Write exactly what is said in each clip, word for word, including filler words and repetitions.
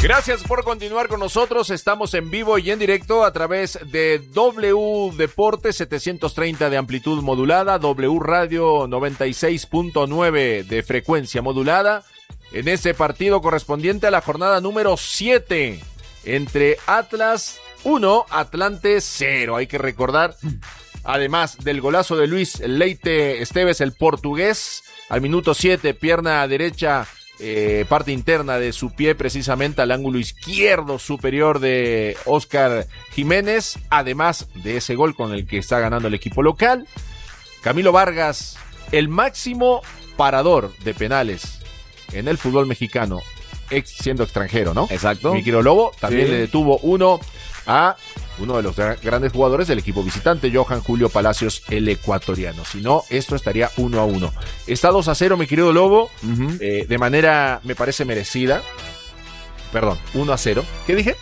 Gracias por continuar con nosotros. Estamos en vivo y en directo a través de W Deportes setecientos treinta de amplitud modulada, W Radio noventa y seis punto nueve de frecuencia modulada, en ese partido correspondiente a la jornada número siete entre Atlas uno, Atlante cero. Hay que recordar, además del golazo de Luis Leite Esteves, el portugués, al minuto siete, pierna derecha, Eh, parte interna de su pie precisamente al ángulo izquierdo superior de Óscar Jiménez, además de ese gol con el que está ganando el equipo local. Camilo Vargas, el máximo parador de penales en el fútbol mexicano, ex, siendo extranjero, ¿no? Exacto. Mi querido Lobo también Sí. le detuvo uno a uno de los grandes jugadores del equipo visitante, Johan Julio Palacios, el ecuatoriano. Si no, esto estaría uno a uno. Está dos a cero, mi querido Lobo, Uh-huh. eh, de manera, me parece, merecida. Perdón, uno a cero. ¿Qué dije?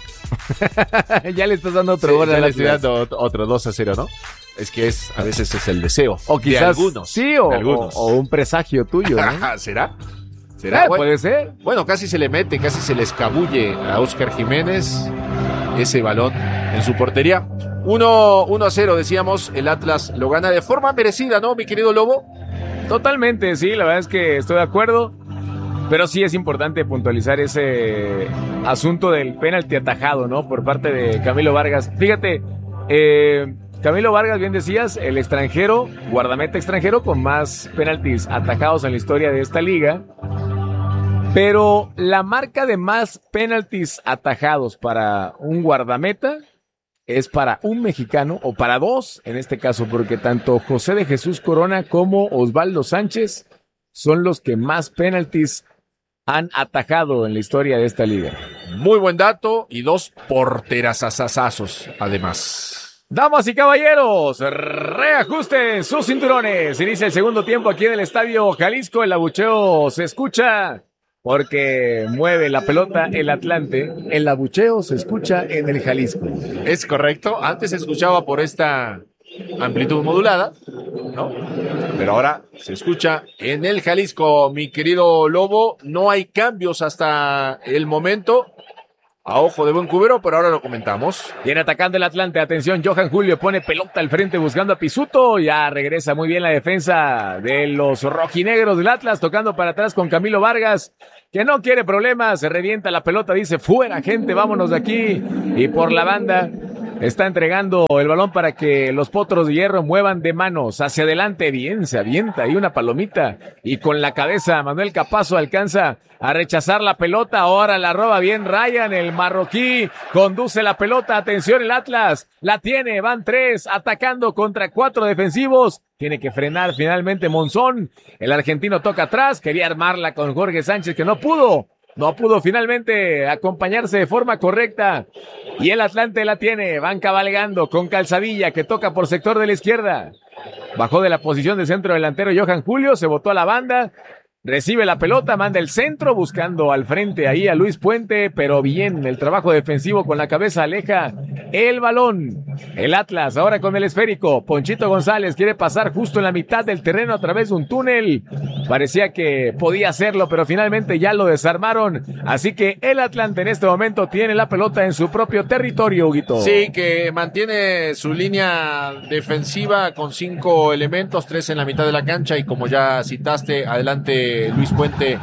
Ya le estás dando otro Sí, gol ya al le estoy Atlas. dando otro dos a cero, ¿no? Es que es, a veces es el deseo. O quizás de algunos. sí, o, de algunos. o- o un presagio tuyo, ¿no? ¿Será? ¿Será? Eh, Bueno, puede ser. bueno, casi se le mete, casi se le escabulle a Óscar Jiménez ese balón en su portería. uno a cero, decíamos, el Atlas lo gana de forma merecida, ¿no, mi querido Lobo? Totalmente, sí, la verdad es que estoy de acuerdo. Pero sí es importante puntualizar ese asunto del penalti atajado, ¿no? Por parte de Camilo Vargas. Fíjate, eh, Camilo Vargas, bien decías, el extranjero, guardameta extranjero con más penaltis atajados en la historia de esta liga. Pero la marca de más penaltis atajados para un guardameta es para un mexicano, o para dos en este caso, porque tanto José de Jesús Corona como Osvaldo Sánchez son los que más penaltis han atajado en la historia de esta liga. Muy buen dato y dos porterazazazazos, además. Damas y caballeros, reajusten sus cinturones. Inicia el segundo tiempo aquí en el Estadio Jalisco. El abucheo se escucha porque mueve la pelota el Atlante. El abucheo se escucha en el Jalisco. Es correcto, antes se escuchaba por esta amplitud modulada, ¿no? Pero ahora se escucha en el Jalisco, mi querido Lobo. No hay cambios hasta el momento, a ojo de buen cubero, pero ahora lo comentamos. Viene atacando el Atlante, atención, Johan Julio pone pelota al frente buscando a Pisuto, ya regresa muy bien la defensa de los rojinegros del Atlas, tocando para atrás con Camilo Vargas, que no quiere problemas, se revienta la pelota, dice fuera gente, vámonos de aquí, y por la banda está entregando el balón para que los potros de hierro muevan de manos hacia adelante, bien, se avienta ahí una palomita, y con la cabeza Manuel Capazo alcanza a rechazar la pelota, ahora la roba bien Ryan, el marroquí, conduce la pelota, atención el Atlas, la tiene, van tres, atacando contra cuatro defensivos, tiene que frenar finalmente Monzón, el argentino toca atrás, quería armarla con Jorge Sánchez que no pudo, no pudo finalmente acompañarse de forma correcta, y el Atlante la tiene, van cabalgando con Calzadilla que toca por sector de la izquierda, bajó de la posición de centro delantero Johan Julio, se botó a la banda, recibe la pelota, manda el centro, buscando al frente ahí a Luis Puente, pero bien, el trabajo defensivo con la cabeza aleja el balón. El Atlas ahora con el esférico, Ponchito González quiere pasar justo en la mitad del terreno a través de un túnel. Parecía que podía hacerlo, pero finalmente ya lo desarmaron. Así que el Atlante en este momento tiene la pelota en su propio territorio, Huguito. Sí, que mantiene su línea defensiva con cinco elementos, tres en la mitad de la cancha y como ya citaste, adelante Luis Puente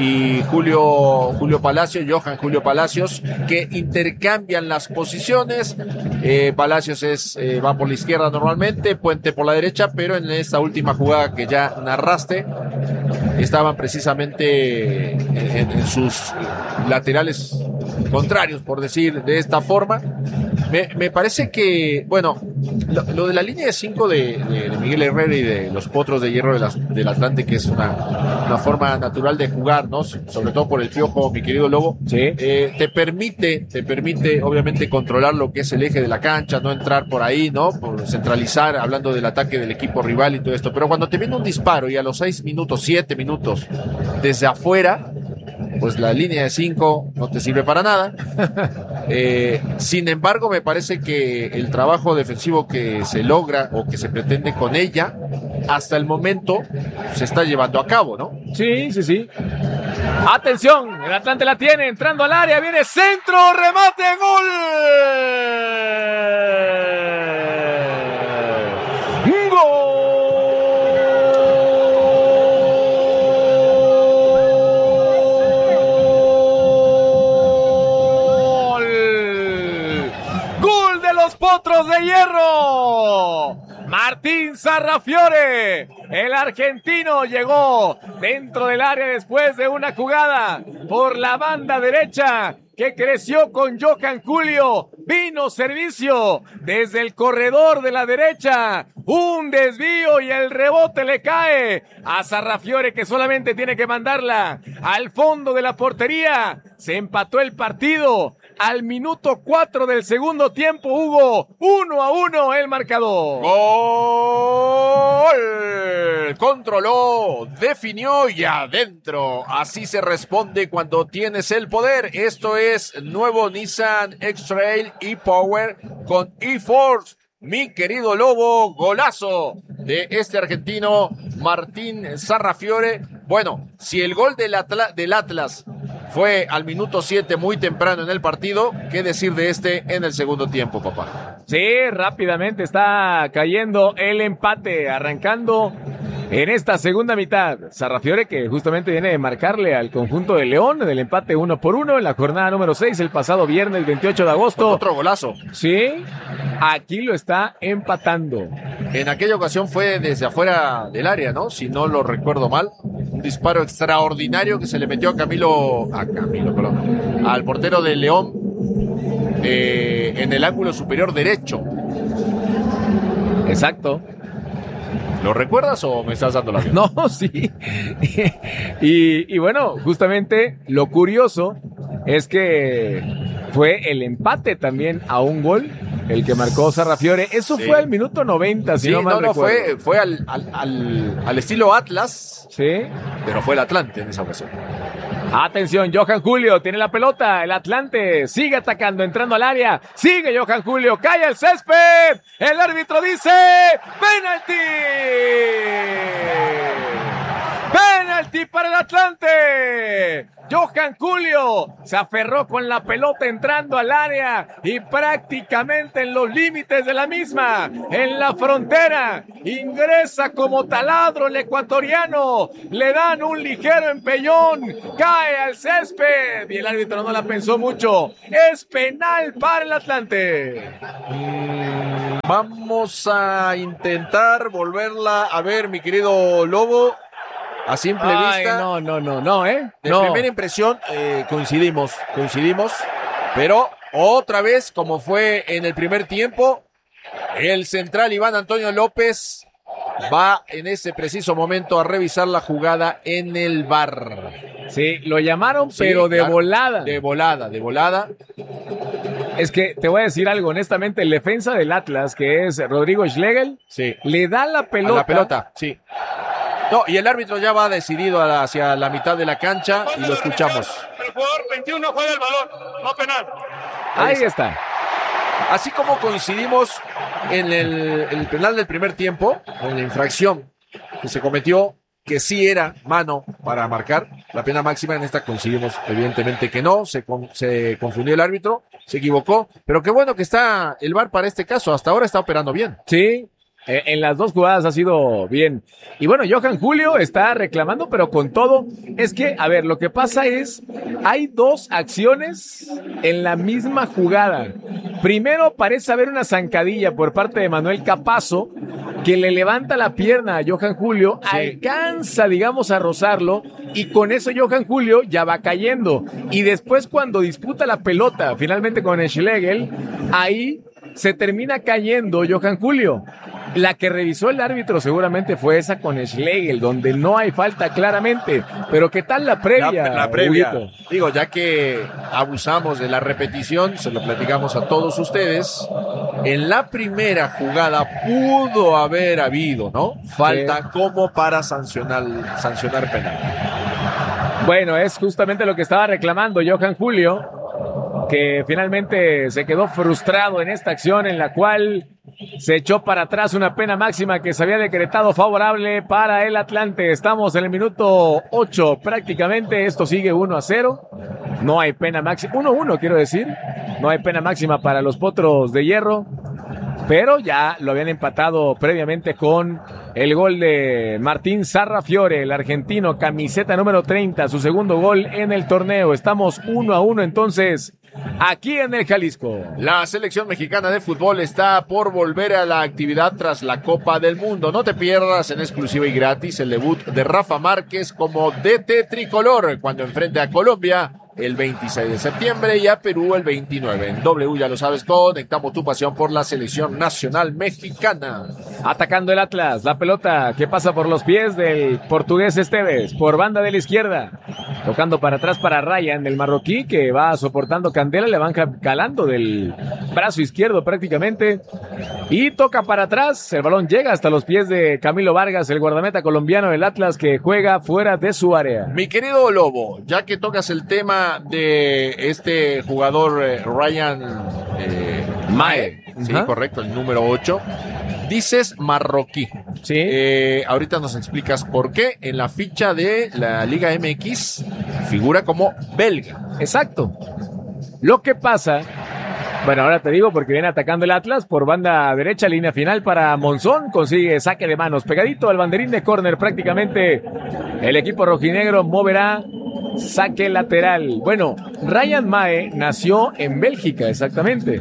y Julio, Julio Palacios, Johan Julio Palacios, que intercambian las posiciones. Eh, Palacios es, eh, va por la izquierda normalmente, Puente por la derecha, pero en esta última jugada que ya narraste, estaban precisamente en, en sus laterales contrarios, por decir de esta forma. Me, me parece que, bueno, lo, lo de la línea de cinco de, de, de Miguel Herrera y de los potros de hierro de las, del Atlante, que es una, una forma natural de jugar, ¿no? Sobre todo por el Piojo, mi querido Lobo. Sí. Eh, te permite, te permite, obviamente, controlar lo que es el eje de la cancha, no entrar por ahí, ¿no? Por centralizar, hablando del ataque del equipo rival y todo esto. Pero cuando te viene un disparo y a los seis minutos, siete minutos, desde afuera, pues la línea de cinco no te sirve para nada. Eh, sin embargo, me parece que el trabajo defensivo que se logra o que se pretende con ella, hasta el momento se está llevando a cabo, ¿no? Sí, sí, sí. Atención, el Atlante la tiene, entrando al área, viene centro, remate, gol. Potros de Hierro. Martín Sarrafiore, el argentino, llegó dentro del área después de una jugada por la banda derecha que creció con Johan Julio. Vino servicio desde el corredor de la derecha. Un desvío y el rebote le cae a Sarrafiore, que solamente tiene que mandarla al fondo de la portería. Se empató el partido. Al minuto cuatro del segundo tiempo, Hugo, uno a uno el marcador. ¡Gol! Controló, definió y adentro. Así se responde cuando tienes el poder. Esto es nuevo Nissan X-Trail e-Power con e-Force. Mi querido Lobo, golazo de este argentino Martín Sarrafiore. Bueno, si el gol del, Atla- del Atlas fue al minuto siete, muy temprano en el partido, ¿qué decir de este en el segundo tiempo, papá? Sí, rápidamente está cayendo el empate, arrancando en esta segunda mitad. Sarrafiore, que justamente viene de marcarle al conjunto de León del empate uno por uno en la jornada número seis el pasado viernes veintiocho de agosto. Otro golazo. Sí, aquí lo está empatando. En aquella ocasión fue desde afuera del área, ¿no? Si no lo recuerdo mal. Un disparo extraordinario que se le metió a Camilo, a Camilo, perdón, al portero de León eh, en el ángulo superior derecho. Exacto. ¿Lo recuerdas o me estás dando la vida? No, sí. y, y bueno, justamente lo curioso es que fue el empate también a un gol, el que marcó Sarrafiore. Eso sí. Fue al minuto noventa, si sí, no mal no, no, recuerdo. fue, fue al, al, al, al estilo Atlas. Sí. Pero fue el Atlante en esa ocasión. Atención, Johan Julio tiene la pelota, el Atlante sigue atacando, entrando al área, sigue Johan Julio, cae el césped, el árbitro dice ¡penalti! ¡Penalti para el Atlante! Johan Julio se aferró con la pelota entrando al área y prácticamente en los límites de la misma, en la frontera, ingresa como taladro el ecuatoriano, le dan un ligero empellón, cae al césped y el árbitro no la pensó mucho, es penal para el Atlante. Mm, vamos a intentar volverla a ver, mi querido Lobo. A simple Ay, vista. no, no, no, no, ¿eh? De no. primera impresión, eh, coincidimos, coincidimos. Pero otra vez, como fue en el primer tiempo, el central Iván Antonio López va en ese preciso momento a revisar la jugada en el V A R. Sí, lo llamaron, Sí, pero de claro, volada. De volada, de volada. Es que te voy a decir algo, honestamente, el defensa del Atlas, que es Rodrigo Schlegel, Sí. le da la pelota. A la pelota, sí. No, y el árbitro ya va decidido hacia la mitad de la cancha y lo escuchamos. El jugador veintiuno juega el balón, no penal. Ahí está. Así como coincidimos en el, el penal del primer tiempo, en la infracción que se cometió, que sí era mano para marcar la pena máxima, en esta coincidimos evidentemente que no, se, con, se confundió el árbitro, se equivocó, pero qué bueno que está el V A R para este caso, hasta ahora está operando bien. Sí. En las dos jugadas ha sido bien. Y bueno, Johan Julio está reclamando, pero con todo, es que, a ver, lo que pasa es, hay dos acciones en la misma jugada. Primero parece haber una zancadilla por parte de Manuel Capazo, que le levanta la pierna a Johan Julio, Sí. alcanza, digamos, a rozarlo, y con eso Johan Julio ya va cayendo. Y después cuando disputa la pelota, finalmente con Schlegel, ahí se termina cayendo Johan Julio. La que revisó el árbitro seguramente fue esa con Schlegel, donde no hay falta claramente. Pero ¿qué tal la previa? La, la previa. Huguito? Digo, ya que abusamos de la repetición, se lo platicamos a todos ustedes. En la primera jugada pudo haber habido, ¿no? Falta Sí. como para sancionar, sancionar penal. Bueno, es justamente lo que estaba reclamando Johan Julio, que finalmente se quedó frustrado en esta acción en la cual se echó para atrás una pena máxima que se había decretado favorable para el Atlante. Estamos en el minuto ocho prácticamente, esto sigue uno a cero. No hay pena máxima, uno a uno quiero decir, no hay pena máxima para los Potros de Hierro, pero ya lo habían empatado previamente con el gol de Martín Sarrafiore, el argentino, camiseta número treinta, su segundo gol en el torneo. Estamos uno a uno entonces aquí en el Jalisco. La selección mexicana de fútbol está por volver a la actividad tras la Copa del Mundo. No te pierdas en exclusiva y gratis el debut de Rafa Márquez como D T tricolor cuando enfrente a Colombia el veintiséis de septiembre y a Perú el veintinueve. En W, ya lo sabes, conectamos tu pasión por la selección nacional mexicana. Atacando el Atlas, la pelota que pasa por los pies del portugués Esteves, por banda de la izquierda, tocando para atrás para Ryan, el marroquí que va soportando candela, le van calando del brazo izquierdo prácticamente, y toca para atrás, el balón llega hasta los pies de Camilo Vargas, el guardameta colombiano del Atlas que juega fuera de su área. Mi querido Lobo, ya que tocas el tema de este jugador eh, Ryan eh, Mae, sí, uh-huh. correcto, el número ocho, dices marroquí. Sí. Eh, ahorita nos explicas por qué en la ficha de la Liga M X figura como belga. Exacto. Lo que pasa, bueno, ahora te digo porque viene atacando el Atlas por banda derecha, línea final para Monzón, consigue saque de manos, pegadito al banderín de córner prácticamente. El equipo rojinegro moverá saque lateral. Bueno, Ryan Mae nació en Bélgica, exactamente.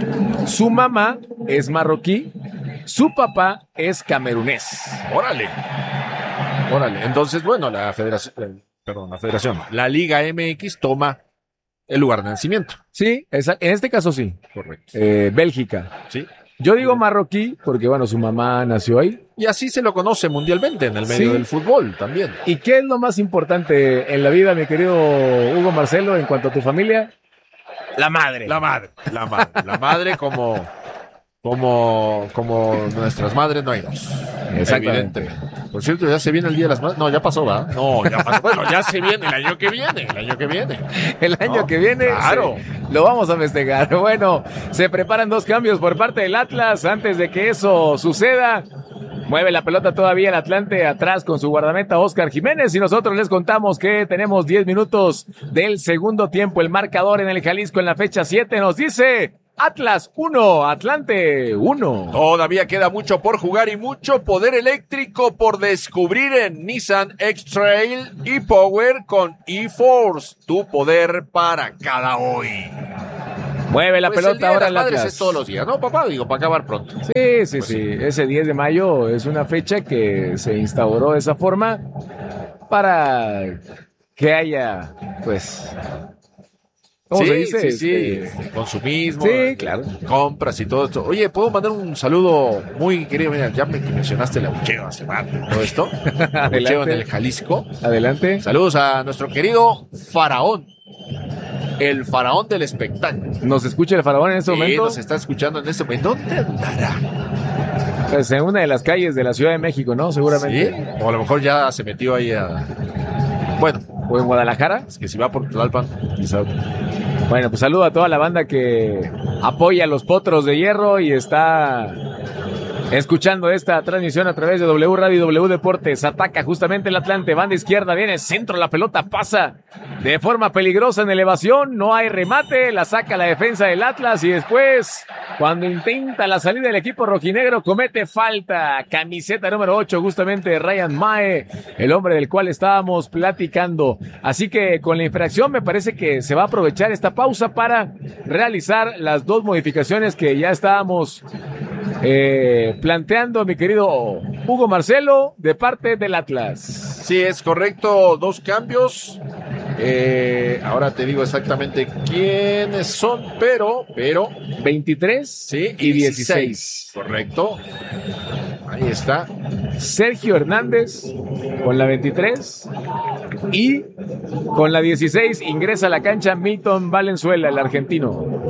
Su mamá es marroquí, su papá es camerunés. Órale. Órale. Entonces, bueno, la federación, eh, perdón, la federación, la Liga M X toma el lugar de nacimiento. Sí, esa, en este caso sí. Correcto. Eh, Bélgica. Sí. Yo digo marroquí porque, bueno, su mamá nació ahí. Y así se lo conoce mundialmente en el medio sí. del fútbol también. ¿Y qué es lo más importante en la vida, mi querido Hugo Marcelo, en cuanto a tu familia? La madre. La madre. La madre. La madre como, como, como nuestras madres no hay dos. Exactamente. Evidentemente. Por cierto, ya se viene el Día de las Madres. No, ya pasó, ¿va? No, ya pasó. Bueno, ya se viene el año que viene. El año que viene. El año no, que viene. Claro. Sí, lo vamos a festejar. Bueno, se preparan dos cambios por parte del Atlas. Antes de que eso suceda, mueve la pelota todavía el Atlante atrás con su guardameta Oscar Jiménez. Y nosotros les contamos que tenemos diez minutos del segundo tiempo. El marcador en el Jalisco en la fecha siete nos dice: Atlas uno, Atlante uno. Todavía queda mucho por jugar y mucho poder eléctrico por descubrir en Nissan X-Trail e-Power con e-Force. Tu poder para cada hoy. Mueve la pues pelota el día ahora de las el Atlas. Madres es todos los días, ¿no, papá? Digo, para acabar pronto. Sí, sí, pues sí, sí. Ese diez de mayo es una fecha que se instauró de esa forma para que haya, pues... ¿Cómo sí, se dice? Sí, sí, este, consumismo, sí, claro. compras y todo esto. Oye, ¿puedo mandar un saludo muy querido? Mira, ya me mencionaste el abucheo hace rato, todo esto. Abucheo en el Jalisco. Adelante. Saludos a nuestro querido Faraón, el faraón del espectáculo. ¿Nos escucha el faraón en este sí, momento? nos está escuchando en este momento. ¿Dónde andará? Pues en una de las calles de la Ciudad de México, ¿no? Seguramente. ¿Sí? O a lo mejor ya se metió ahí a... Bueno. ¿O en Guadalajara? Es que si va por Tlalpan, quizá... Bueno, pues saludo a toda la banda que apoya a los Potros de Hierro y está escuchando esta transmisión a través de W Radio y W Deportes. Ataca justamente el Atlante, banda izquierda, viene centro, la pelota pasa de forma peligrosa en elevación, no hay remate, la saca la defensa del Atlas y después, cuando intenta la salida del equipo rojinegro, comete falta. Camiseta número ocho, justamente Ryan Mae, el hombre del cual estábamos platicando. Así que con la infracción me parece que se va a aprovechar esta pausa para realizar las dos modificaciones que ya estábamos eh, planteando, mi querido Hugo Marcelo, de parte del Atlas. Sí, es correcto, dos cambios. Eh, ahora te digo exactamente quiénes son, pero, pero... veintitrés sí, y dieciséis. Correcto. Ahí está. Sergio Hernández con la veintitrés y con la dieciséis ingresa a la cancha Milton Valenzuela, el argentino.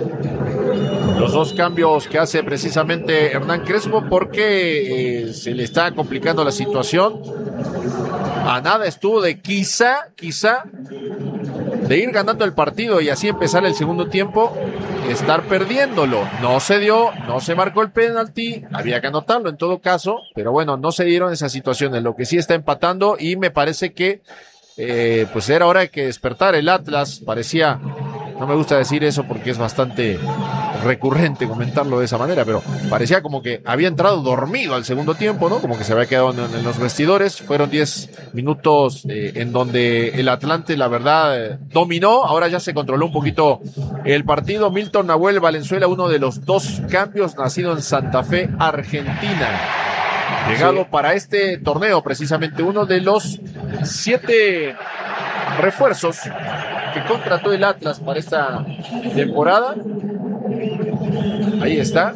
Los dos cambios que hace precisamente Hernán Crespo porque eh, se le está complicando la situación. A nada estuvo de quizá, quizá de ir ganando el partido y así empezar el segundo tiempo, estar perdiéndolo. No se dio, no se marcó el penalti, había que anotarlo en todo caso, pero bueno, no se dieron esas situaciones. Lo que sí está empatando y me parece que eh, pues era hora de que despertar el Atlas. Parecía, no me gusta decir eso porque es bastante recurrente comentarlo de esa manera, pero parecía como que había entrado dormido al segundo tiempo, ¿no? Como que se había quedado en, en los vestidores. Fueron diez minutos eh, en donde el Atlante, la verdad, eh, dominó. Ahora ya se controló un poquito el partido. Milton Nahuel Valenzuela, uno de los dos cambios, nacido en Santa Fe, Argentina. Llegado sí. para este torneo, precisamente uno de los siete refuerzos que contrató el Atlas para esta temporada. Ahí está.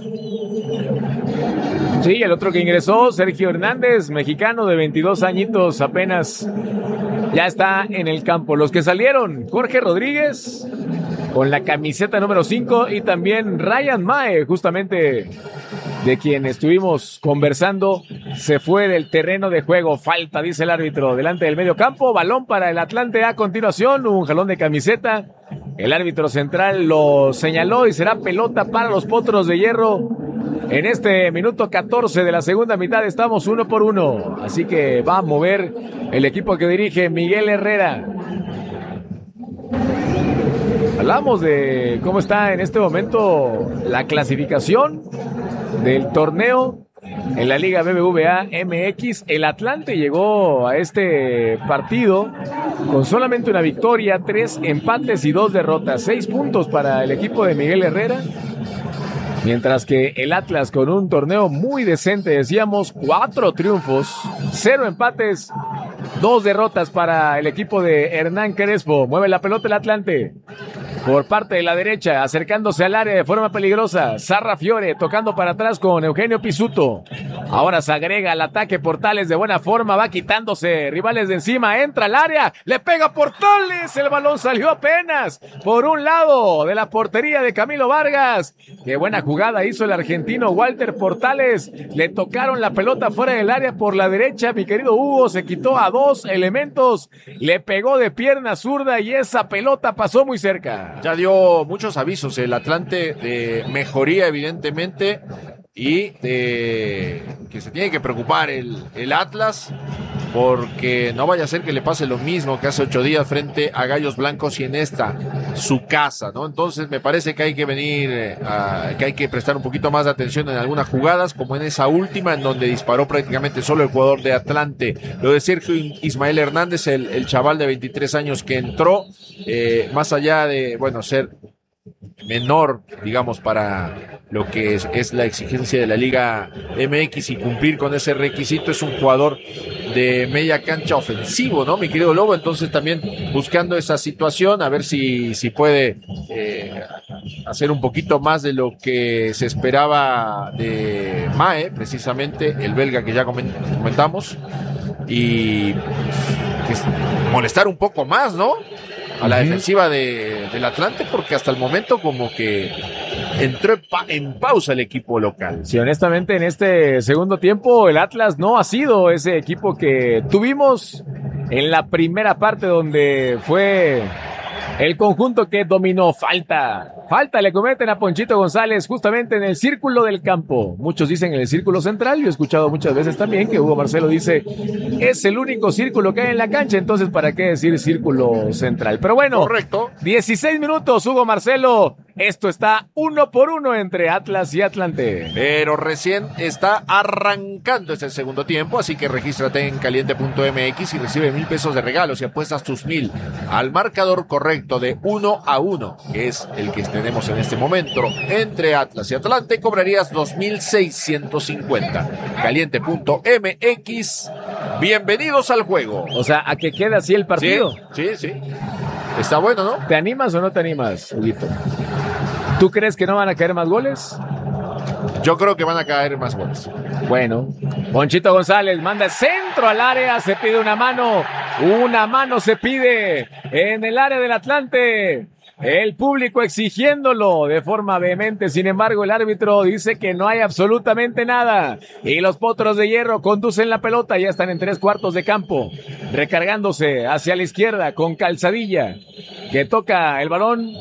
Sí, el otro que ingresó, Sergio Hernández, mexicano de veintidós añitos apenas, ya está en el campo. Los que salieron, Jorge Rodríguez con la camiseta número cinco y también Ryan Mae, justamente de quien estuvimos conversando, se fue del terreno de juego. Falta, dice el árbitro, delante del medio campo. Balón para el Atlante a continuación, un jalón de camiseta. El árbitro central lo señaló y será pelota para los Potros de Hierro. En este minuto catorce de la segunda mitad estamos uno por uno. Así que va a mover el equipo que dirige Miguel Herrera. Hablamos de cómo está en este momento la clasificación del torneo en la Liga B B V A M X. El Atlante llegó a este partido con solamente una victoria, tres empates y dos derrotas. Seis puntos para el equipo de Miguel Herrera. Mientras que el Atlas, con un torneo muy decente, decíamos, cuatro triunfos, cero empates, dos derrotas para el equipo de Hernán Crespo. Mueve la pelota el Atlante por parte de la derecha, acercándose al área de forma peligrosa. Sarra Fiore tocando para atrás con Eugenio Pisuto. Ahora se agrega al ataque Portales de buena forma, va quitándose rivales de encima, entra al área, le pega Portales, el balón salió apenas por un lado de la portería de Camilo Vargas. Qué buena jugada hizo el argentino Walter Portales, le tocaron la pelota fuera del área por la derecha, mi querido Hugo, se quitó a dos elementos, le pegó de pierna zurda y esa pelota pasó muy cerca. Ya dio muchos avisos el Atlante de mejoría, evidentemente, y de que se tiene que preocupar el, el Atlas, porque no vaya a ser que le pase lo mismo que hace ocho días frente a Gallos Blancos y en esta, su casa, ¿no? Entonces me parece que hay que venir, a, que hay que prestar un poquito más de atención en algunas jugadas, como en esa última, en donde disparó prácticamente solo el jugador de Atlante. Lo de Sergio Ismael Hernández, el, el chaval de veintitrés años que entró, eh, más allá de, bueno, ser menor, digamos, para lo que es, es la exigencia de la Liga M X y cumplir con ese requisito, es un jugador de media cancha ofensivo, ¿no, mi querido Lobo? Entonces también buscando esa situación, a ver si, si puede eh, hacer un poquito más de lo que se esperaba de Mae, precisamente, el belga que ya comentamos, y pues, molestar un poco más, ¿no?, a la defensiva de, del Atlante, porque hasta el momento como que entró en, pa en pausa el equipo local. Sí, honestamente en este segundo tiempo el Atlas no ha sido ese equipo que tuvimos en la primera parte, donde fue el conjunto que dominó. Falta, falta le cometen a Ponchito González justamente en el círculo del campo. Muchos dicen en el círculo central, yo he escuchado muchas veces también que Hugo Marcelo dice es el único círculo que hay en la cancha, entonces ¿para qué decir círculo central? Pero bueno, correcto. dieciséis minutos, Hugo Marcelo. Esto está uno por uno entre Atlas y Atlante. Pero recién está arrancando este segundo tiempo, así que regístrate en caliente punto m x y recibe mil pesos de regalos y apuestas tus mil al marcador correcto de uno a uno, que es el que tenemos en este momento entre Atlas y Atlante. Cobrarías dos mil seiscientos cincuenta. caliente punto m x. Bienvenidos al juego. O sea, a que quede así el partido. Sí, sí, sí. Está bueno, ¿no? ¿Te animas o no te animas, Huguito? ¿Tú crees que no van a caer más goles? Yo creo que van a caer más goles. Bueno, Ponchito González manda el centro al área, se pide una mano, una mano se pide en el área del Atlante. El público exigiéndolo de forma vehemente. Sin embargo, el árbitro dice que no hay absolutamente nada. Y los Potros de Hierro conducen la pelota. Ya están en tres cuartos de campo. Recargándose hacia la izquierda con Calzadilla, que toca el balón.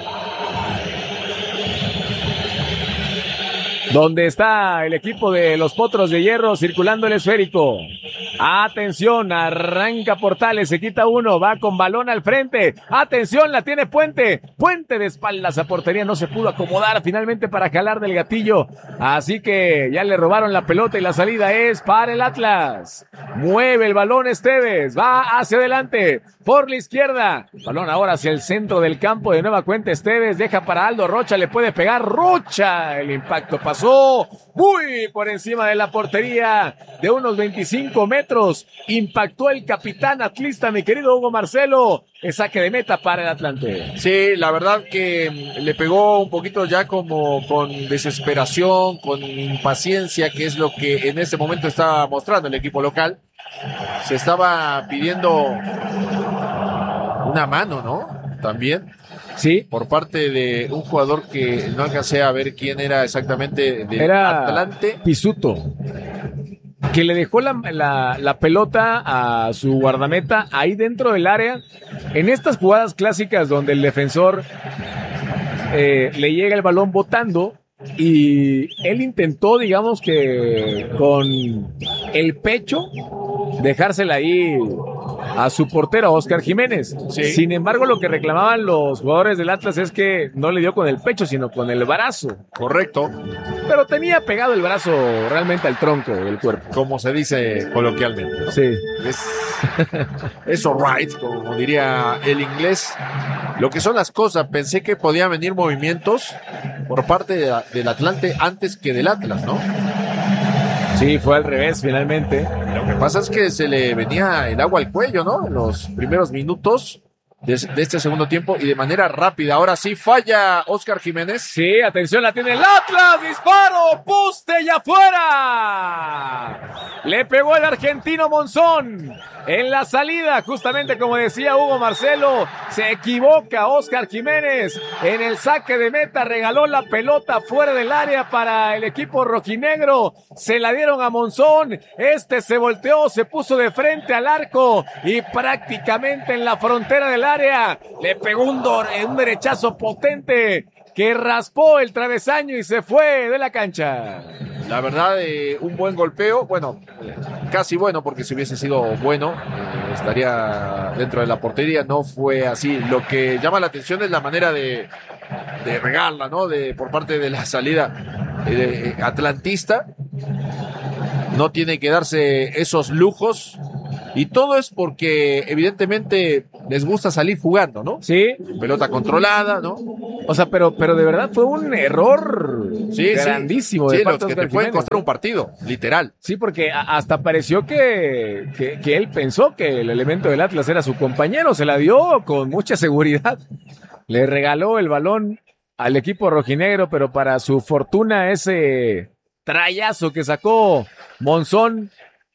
Donde está el equipo de los Potros de Hierro circulando el esférico. Atención, arranca Portales, se quita uno, va con balón al frente. Atención, la tiene Puente. Puente de espaldas a portería, no se pudo acomodar finalmente para jalar del gatillo. Así que ya le robaron la pelota y la salida es para el Atlas. Mueve el balón Esteves, va hacia adelante por la izquierda. Balón ahora hacia el centro del campo, de nueva cuenta Esteves, deja para Aldo Rocha, le puede pegar Rocha. El impacto pasó muy por encima de la portería de unos veinticinco metros. Impactó el capitán atlista, mi querido Hugo Marcelo. El saque de meta para el Atlante. Sí, la verdad que le pegó un poquito ya como con desesperación, con impaciencia, que es lo que en este momento está mostrando el equipo local. Se estaba pidiendo una mano, ¿no? También. Sí. Por parte de un jugador que no alcancé a ver quién era exactamente del era Atlante. Pisuto, que le dejó la, la, la pelota a su guardameta ahí dentro del área. En estas jugadas clásicas donde el defensor eh, le llega el balón botando y él intentó, digamos que con el pecho, dejársela ahí a su portero, Oscar Jiménez. Sí. Sin embargo, lo que reclamaban los jugadores del Atlas es que no le dio con el pecho, sino con el brazo. Correcto. Pero tenía pegado el brazo realmente al tronco del cuerpo. Como se dice coloquialmente, ¿no? Sí. Es, es alright, como diría el inglés. Lo que son las cosas, pensé que podían venir movimientos por parte de, del Atlante antes que del Atlas, ¿no? Sí, fue al revés finalmente. Lo que pasa es que se le venía el agua al cuello, ¿no? En los primeros minutos de, de este segundo tiempo y de manera rápida. Ahora sí falla Oscar Jiménez. Sí, atención, la tiene el Atlas. Disparo, poste y afuera. Le pegó el argentino Monzón en la salida, justamente como decía Hugo Marcelo. Se equivoca Oscar Jiménez en el saque de meta, regaló la pelota fuera del área para el equipo rojinegro. Se la dieron a Monzón, este se volteó, se puso de frente al arco y prácticamente en la frontera del área le pegó un, do- un derechazo potente que raspó el travesaño y se fue de la cancha. La verdad, eh, un buen golpeo, bueno, eh, casi bueno, porque si hubiese sido bueno, eh, estaría dentro de la portería. No fue así. Lo que llama la atención es la manera de, de regarla, ¿no? De, por parte de la salida eh, atlantista. No tiene que darse esos lujos. Y todo es porque, evidentemente, les gusta salir jugando, ¿no? Sí. Pelota controlada, ¿no? O sea, pero, pero de verdad fue un error Sí, grandísimo. Sí, de sí, parte los que de te Oscar pueden Jiménez, costar ¿no? un partido, literal. Sí, porque a- hasta pareció que, que, que él pensó que el elemento del Atlas era su compañero. Se la dio con mucha seguridad. Le regaló el balón al equipo rojinegro, pero para su fortuna ese trayazo que sacó Monzón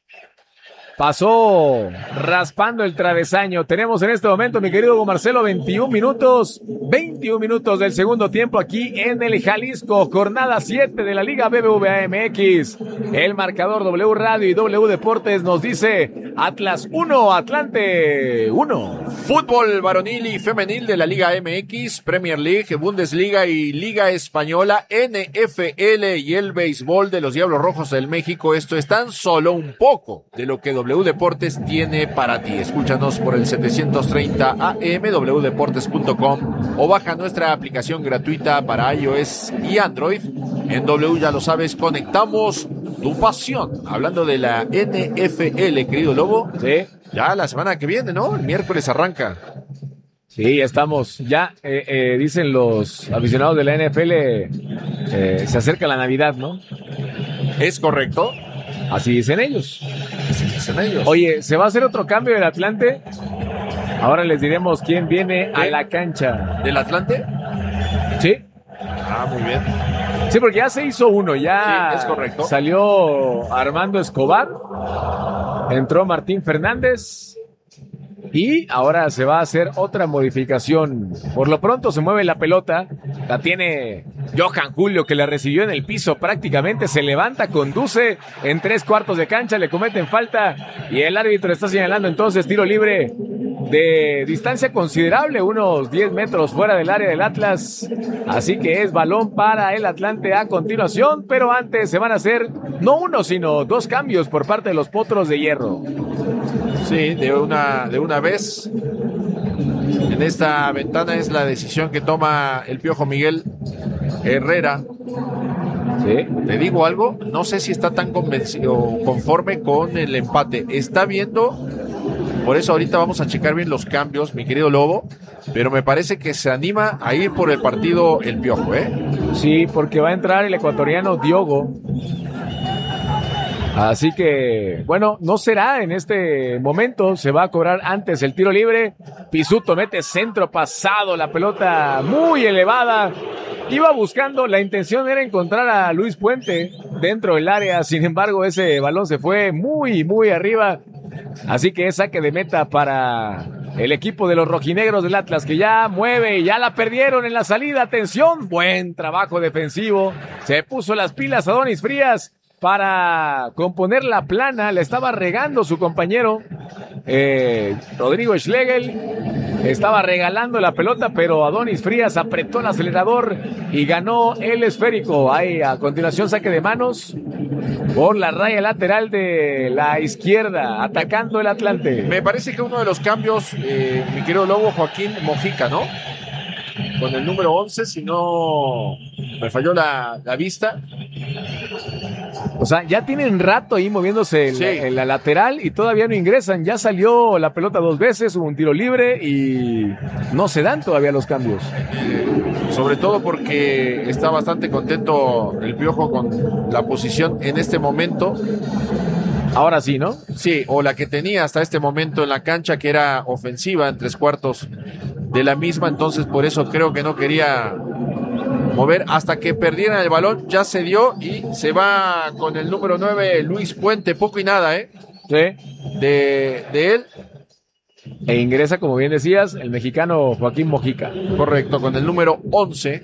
pasó raspando el travesaño. Tenemos en este momento, mi querido Hugo Marcelo, veintiún minutos, veintiún minutos del segundo tiempo aquí en el Jalisco, jornada siete de la Liga B B V A M X. El marcador W Radio y W Deportes nos dice Atlas uno, Atlante uno. Fútbol varonil y femenil de la Liga M X, Premier League, Bundesliga y Liga Española, N F L y el béisbol de los Diablos Rojos del México. Esto es tan solo un poco de lo que W Deportes tiene para ti. Escúchanos por el setecientos treinta A M, w deportes punto com, o baja nuestra aplicación gratuita para iOS y Android. En W, ya lo sabes, conectamos tu pasión. Hablando de la N F L, querido Lobo. Sí. Ya la semana que viene, ¿no? El miércoles arranca. Sí, ya estamos. Ya eh, eh, dicen los aficionados de la N F L, eh, se acerca la Navidad, ¿no? Es correcto. Así dicen ellos. Así dicen ellos. Oye, ¿se va a hacer otro cambio del Atlante? Ahora les diremos quién viene a la cancha. ¿Del Atlante? Sí. Ah, muy bien. Sí, porque ya se hizo uno, ya Sí, es correcto. salió Armando Escobar, entró Martín Fernández Y ahora se va a hacer otra modificación. Por lo pronto se mueve la pelota. La tiene Johan Julio, que la recibió en el piso prácticamente. Se levanta, conduce en tres cuartos de cancha. Le cometen falta. Y el árbitro está señalando entonces tiro libre de distancia considerable. Unos diez metros fuera del área del Atlas. Así que es balón para el Atlante a continuación. Pero antes se van a hacer no uno, sino dos cambios por parte de los Potros de Hierro. Sí, de una, de una vez. En esta ventana es la decisión que toma el Piojo Miguel Herrera. Sí. Te digo algo, no sé si está tan convencido, conforme con el empate. Está viendo, por eso ahorita vamos a checar bien los cambios, mi querido Lobo, pero me parece que se anima a ir por el partido el Piojo, ¿eh? Sí, porque va a entrar el ecuatoriano Diogo. Así que, bueno, no será en este momento, se va a cobrar antes el tiro libre. Pisuto mete centro pasado, la pelota muy elevada. Iba buscando, la intención era encontrar a Luis Puente dentro del área, sin embargo ese balón se fue muy, muy arriba. Así que es saque de meta para el equipo de los rojinegros del Atlas, que ya mueve, ya la perdieron en la salida. Atención, buen trabajo defensivo, se puso las pilas Adonis Frías para componer la plana. Le estaba regando su compañero eh, Rodrigo Schlegel, estaba regalando la pelota, pero Adonis Frías apretó el acelerador y ganó el esférico. Ahí a continuación saque de manos por la raya lateral de la izquierda, atacando el Atlante. Me parece que uno de los cambios, eh, mi querido Lobo, Joaquín Mojica, ¿no? Con el número once, si no me falló la, la vista. O sea, ya tienen rato ahí moviéndose en, sí. la, en la lateral y todavía no ingresan. Ya salió la pelota dos veces, hubo un tiro libre y no se dan todavía los cambios. Eh, sobre todo porque está bastante contento el Piojo con la posición en este momento. Ahora sí, ¿no? Sí, o la que tenía hasta este momento en la cancha, que era ofensiva en tres cuartos de la misma. Entonces por eso creo que no quería mover hasta que perdieran el balón. Ya se dio y se va con el número nueve Luis Puente, poco y nada, ¿eh? Sí. De, de él. E ingresa, como bien decías, el mexicano Joaquín Mojica. Correcto, con el número once.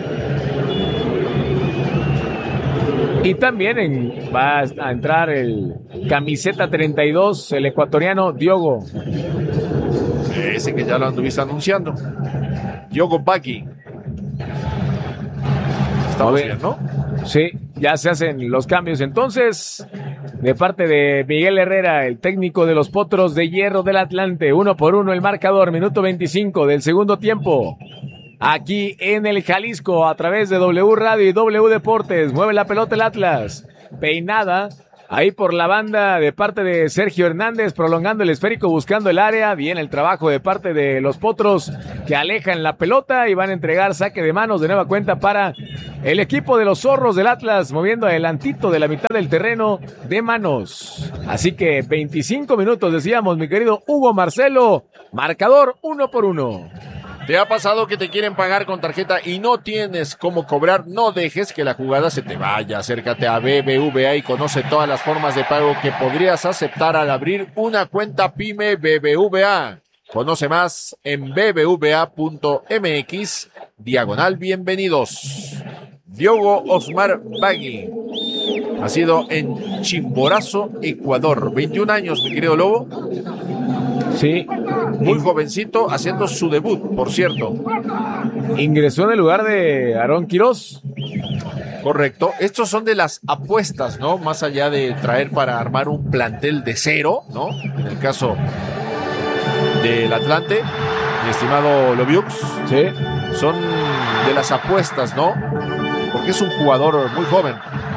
Y también en, va a entrar el camiseta treinta y dos, el ecuatoriano Diogo. Ese que ya lo anduviste anunciando. Diogo Bagui. Estamos bien, ¿no? Sí, ya se hacen los cambios entonces. De parte de Miguel Herrera, el técnico de los Potros de Hierro del Atlante. Uno por uno el marcador, minuto veinticinco del segundo tiempo. Aquí en el Jalisco, a través de W Radio y W Deportes. Mueve la pelota el Atlas. Peinada ahí por la banda de parte de Sergio Hernández, prolongando el esférico, buscando el área. Bien el trabajo de parte de los Potros, que alejan la pelota y van a entregar saque de manos de nueva cuenta para el equipo de los Zorros del Atlas, moviendo adelantito de la mitad del terreno de manos. Así que veinticinco minutos, decíamos, mi querido Hugo Marcelo. Marcador uno por uno. ¿Te ha pasado que te quieren pagar con tarjeta y no tienes cómo cobrar? No dejes que la jugada se te vaya. Acércate a B B V A y conoce todas las formas de pago que podrías aceptar al abrir una cuenta PYME B B V A. Conoce más en b b v a punto m x diagonal bienvenidos. Diogo Osmar Bagui. Nacido en Chimborazo, Ecuador. veintiún años, mi querido Lobo. Sí. Muy jovencito, haciendo su debut, por cierto. Ingresó en el lugar de Aarón Quirós. Correcto. Estos son de las apuestas, ¿no? Más allá de traer para armar un plantel de cero, ¿no? En el caso del Atlante, mi estimado Lobiux. Sí. Son de las apuestas, ¿no? Porque es un jugador muy joven.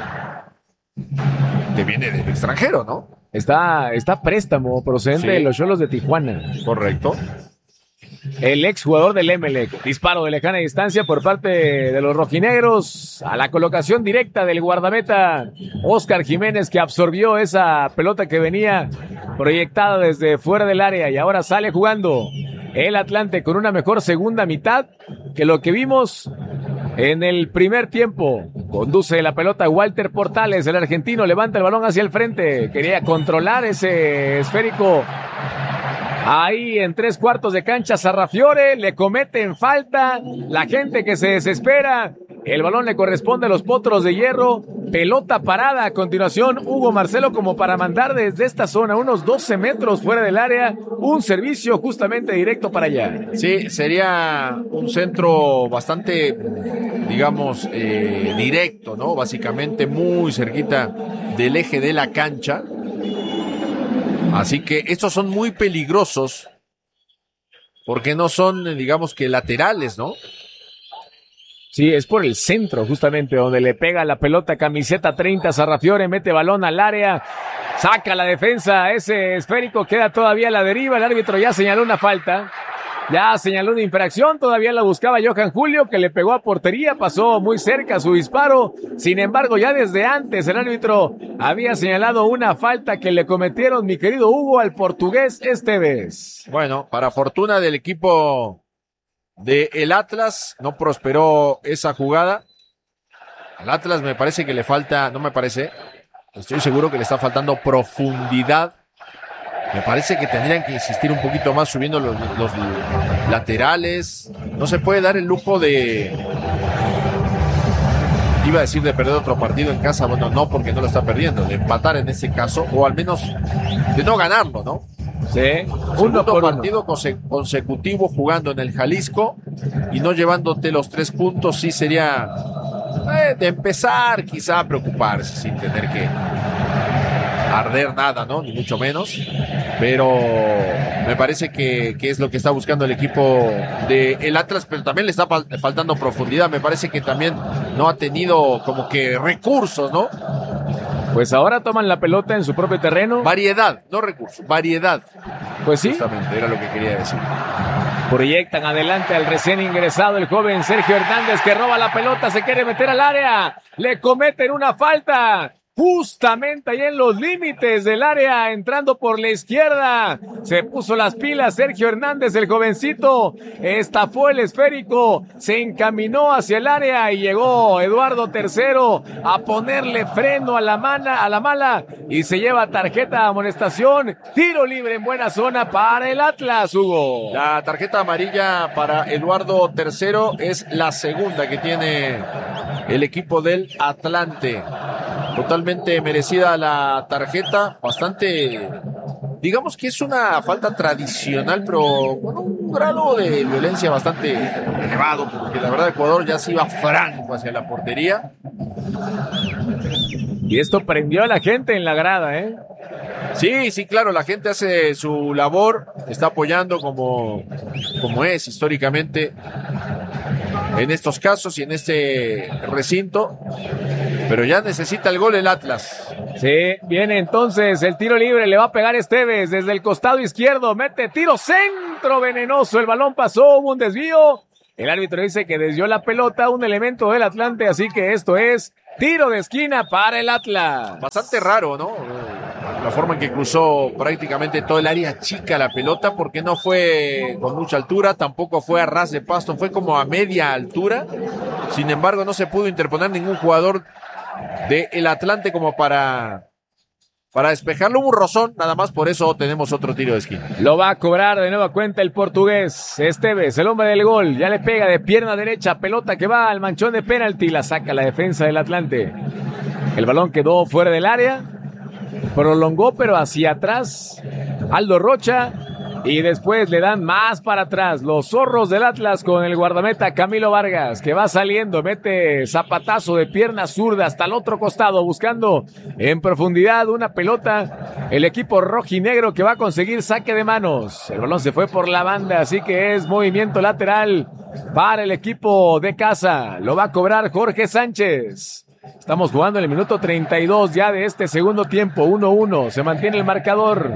Que viene del extranjero, ¿no? Está, está préstamo procedente Sí. de los Xolos de Tijuana. Correcto. El ex jugador del Emelec. Disparo de lejana distancia por parte de los rojinegros a la colocación directa del guardameta Óscar Jiménez, que absorbió esa pelota que venía proyectada desde fuera del área y ahora sale jugando el Atlante con una mejor segunda mitad que lo que vimos en el primer tiempo. Conduce la pelota Walter Portales, el argentino, levanta el balón hacia el frente, quería controlar ese esférico Ahí en tres cuartos de cancha Sarrafiore, le cometen falta, la gente que se desespera, el balón le corresponde a los Potros de Hierro, pelota parada, a continuación Hugo Marcelo como para mandar desde esta zona, unos doce metros fuera del área, un servicio justamente directo para allá. Sí, sería un centro bastante, digamos, eh, directo, ¿no? Básicamente muy cerquita del eje de la cancha. Así que estos son muy peligrosos porque no son, digamos que laterales, ¿no? Sí, es por el centro justamente donde le pega la pelota, camiseta treinta, Sarrafiore mete balón al área, saca la defensa, ese esférico queda todavía a la deriva, el árbitro ya señaló una falta. Ya señaló una infracción, todavía la buscaba Johan Julio, que le pegó a portería, pasó muy cerca su disparo. Sin embargo, ya desde antes el árbitro había señalado una falta que le cometieron, mi querido Hugo, al portugués Esteves. Bueno, para fortuna del equipo de el Atlas, no prosperó esa jugada. Al Atlas me parece que le falta, no me parece, estoy seguro que le está faltando profundidad. Me parece que tendrían que insistir un poquito más subiendo los, los laterales. No se puede dar el lujo de... Iba a decir de perder otro partido en casa. Bueno, no, porque no lo está perdiendo. De empatar en ese caso. O al menos de no ganarlo, ¿no? Sí. Segundo partido conse- consecutivo jugando en el Jalisco. Y no llevándote los tres puntos. Sí sería eh, de empezar quizá a preocuparse. Sin tener que arder nada, ¿no? Ni mucho menos. Pero me parece que, que es lo que está buscando el equipo de el Atlas, pero también le está fal- faltando profundidad. Me parece que también no ha tenido como que recursos, ¿no? Pues ahora toman la pelota en su propio terreno. Variedad, no recursos, variedad. Pues sí. Justamente, era lo que quería decir. Proyectan adelante al recién ingresado, el joven Sergio Hernández, que roba la pelota, se quiere meter al área. Le cometen una falta. Justamente ahí en los límites del área, entrando por la izquierda, se puso las pilas Sergio Hernández, el jovencito, estafó el esférico, se encaminó hacia el área y llegó Eduardo Tercero a ponerle freno a la mala, a la mala y se lleva tarjeta de amonestación, tiro libre en buena zona para el Atlas, Hugo. La tarjeta amarilla para Eduardo Tercero es la segunda que tiene el equipo del Atlante. Totalmente merecida la tarjeta, bastante, digamos que es una falta tradicional, pero con un grado de violencia bastante elevado, porque la verdad el jugador ya se iba franco hacia la portería. Y esto prendió a la gente en la grada, ¿eh? Sí, sí, claro, la gente hace su labor, está apoyando como, como es históricamente en estos casos y en este recinto, pero ya necesita el gol el Atlas. Sí, viene entonces el tiro libre, le va a pegar Esteves desde el costado izquierdo, mete tiro centro venenoso, el balón pasó, hubo un desvío, el árbitro dice que desvió la pelota, un elemento del Atlante, así que esto es tiro de esquina para el Atlas. Bastante raro, ¿no? La forma en que cruzó prácticamente todo el área chica la pelota, porque no fue con mucha altura, tampoco fue a ras de pasto, fue como a media altura. Sin embargo, no se pudo interponer ningún jugador del Atlante como para, para despejarlo. Hubo un rozón, nada más, por eso tenemos otro tiro de esquina. Lo va a cobrar de nueva cuenta el portugués Esteves, el hombre del gol, ya le pega de pierna derecha, pelota que va al manchón de penalti, la saca la defensa del Atlante. El balón quedó fuera del área, prolongó pero hacia atrás Aldo Rocha y después le dan más para atrás los zorros del Atlas con el guardameta Camilo Vargas, que va saliendo, mete zapatazo de pierna zurda hasta el otro costado, buscando en profundidad una pelota, el equipo rojinegro que va a conseguir saque de manos. El balón se fue por la banda, así que es movimiento lateral para el equipo de casa. Lo va a cobrar Jorge Sánchez. Estamos jugando en el minuto treinta y dos ya de este segundo tiempo, uno uno, se mantiene el marcador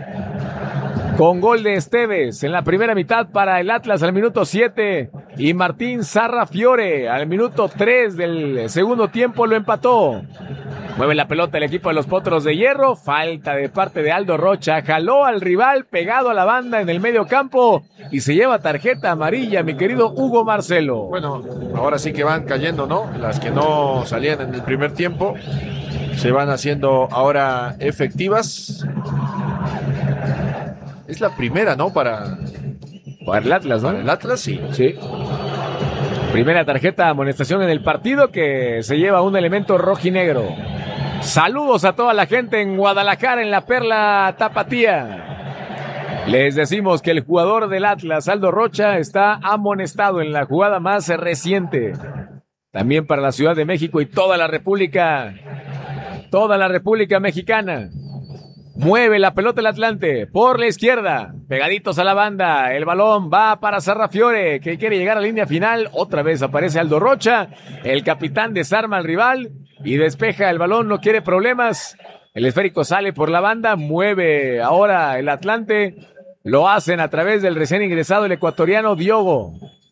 con gol de Esteves en la primera mitad para el Atlas al minuto siete y Martín Sarrafiore al minuto tres del segundo tiempo lo empató. Mueve la pelota el equipo de los Potros de Hierro, falta de parte de Aldo Rocha, jaló al rival pegado a la banda en el medio campo y se lleva tarjeta amarilla, mi querido Hugo Marcelo. Bueno, ahora sí que van cayendo, ¿no? Las que no salían en el primer tiempo se van haciendo ahora efectivas. Es la primera, ¿no? Para, para el Atlas, ¿no? Para el Atlas, sí. Sí. Primera tarjeta de amonestación en el partido que se lleva un elemento rojinegro. Saludos a toda la gente en Guadalajara, en la Perla Tapatía. Les decimos que el jugador del Atlas, Aldo Rocha, está amonestado en la jugada más reciente. También para la Ciudad de México y toda la República, toda la República Mexicana. Mueve la pelota el Atlante por la izquierda, pegaditos a la banda, el balón va para Sarrafiore, que quiere llegar a la línea final. Otra vez aparece Aldo Rocha, el capitán desarma al rival y despeja el balón, no quiere problemas. El esférico sale por la banda, mueve ahora el Atlante, lo hacen a través del recién ingresado el ecuatoriano Diogo.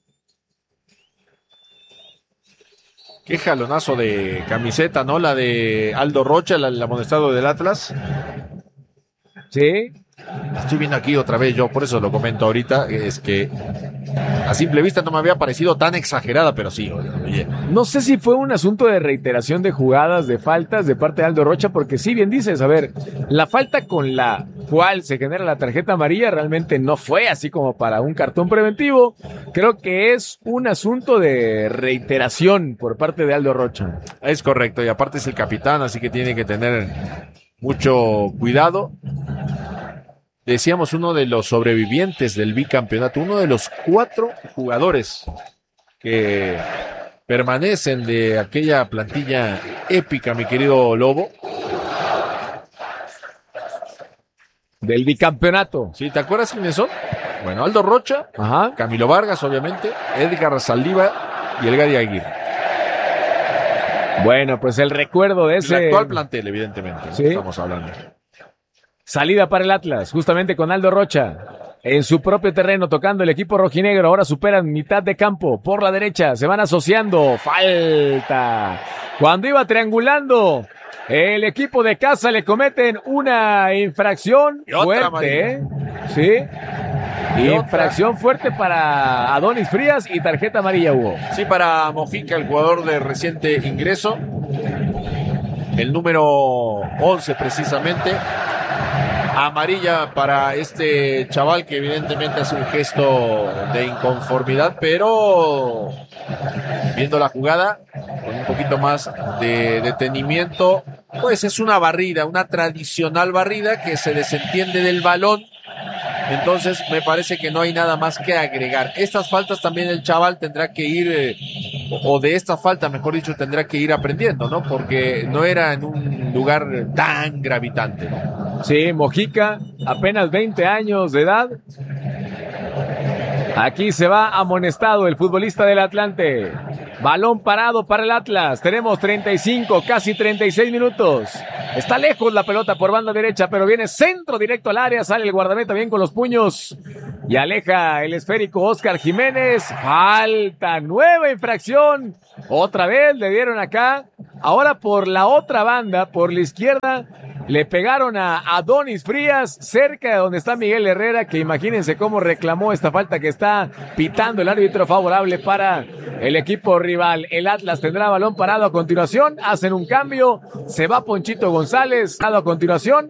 Qué jalonazo de camiseta, ¿no? La de Aldo Rocha, el amonestado del Atlas. Sí. Estoy viendo aquí otra vez, yo por eso lo comento ahorita, es que a simple vista no me había parecido tan exagerada, pero sí, oye. No sé si fue un asunto de reiteración de jugadas, de faltas de parte de Aldo Rocha, porque sí, bien dices, a ver, la falta con la cual se genera la tarjeta amarilla realmente no fue así como para un cartón preventivo. Creo que es un asunto de reiteración por parte de Aldo Rocha. Es correcto, y aparte es el capitán, así que tiene que tener mucho cuidado. Decíamos, uno de los sobrevivientes del bicampeonato, uno de los cuatro jugadores que permanecen de aquella plantilla épica, mi querido Lobo. Del bicampeonato. ¿Sí? ¿Te acuerdas quiénes son? Bueno, Aldo Rocha, ajá, Camilo Vargas, obviamente, Edgar Saldívar y el Gadi Aguirre. Bueno, pues el recuerdo de ese... El actual plantel, evidentemente, ¿sí? Estamos hablando. Salida para el Atlas, justamente con Aldo Rocha. En su propio terreno, tocando el equipo rojinegro. Ahora superan mitad de campo. Por la derecha, se van asociando. Falta. Cuando iba triangulando, el equipo de casa le cometen una infracción fuerte. ¿eh? Sí. Y infracción otra. fuerte para Adonis Frías y tarjeta amarilla hubo. Sí, para Mojica, el jugador de reciente ingreso. El número once precisamente. Amarilla para este chaval que evidentemente hace un gesto de inconformidad, pero viendo la jugada con un poquito más de detenimiento, pues es una barrida, una tradicional barrida que se desentiende del balón. Entonces me parece que no hay nada más que agregar. Estas faltas también el chaval tendrá que ir, eh, o de esta falta, mejor dicho, tendrá que ir aprendiendo, ¿no? Porque no era en un lugar tan gravitante, ¿no? Sí, Mojica, apenas veinte años de edad. Aquí se va amonestado el futbolista del Atlante. Balón parado para el Atlas. Tenemos treinta y cinco, casi treinta y seis minutos. Está lejos la pelota por banda derecha, pero viene centro directo al área. Sale el guardameta bien con los puños y aleja el esférico Oscar Jiménez. Falta, nueva infracción. Otra vez le dieron acá. Ahora por la otra banda, por la izquierda, le pegaron a Adonis Frías, cerca de donde está Miguel Herrera, que imagínense cómo reclamó esta falta que está pitando el árbitro favorable para el equipo rival. El Atlas tendrá balón parado a continuación, hacen un cambio, se va Ponchito González, a continuación,